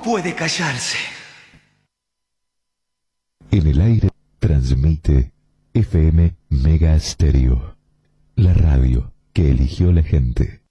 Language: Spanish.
puede callarse. En el aire transmite FM Mega Stereo, la radio que eligió la gente.